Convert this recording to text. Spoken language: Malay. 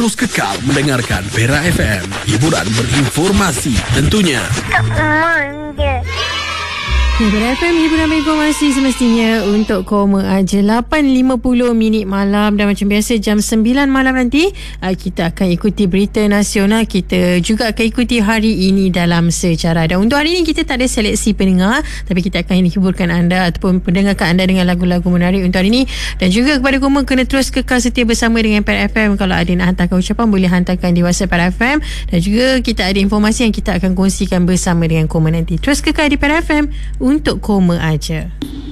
Terus kekal mendengarkan Perak FM. Hiburan berinformasi tentunya. Perak FM, hiburan informasi semestinya untuk koma aja. 8.50 minit malam dan macam biasa jam 9 malam nanti kita akan ikuti berita nasional. Kita juga akan ikuti hari ini dalam sejarah. Dan untuk hari ini kita tak ada seleksi pendengar, tapi kita akan hiburkan anda ataupun pendengarkan anda dengan lagu-lagu menarik untuk hari ini. Dan juga kepada koma, kena terus kekal setia bersama dengan Perak FM. Kalau ada nak hantarkan ucapan, boleh hantarkan di WhatsApp Perak FM. Dan juga kita ada informasi yang kita akan kongsikan bersama dengan koma nanti. Terus kekal di Perak FM untuk koma aja.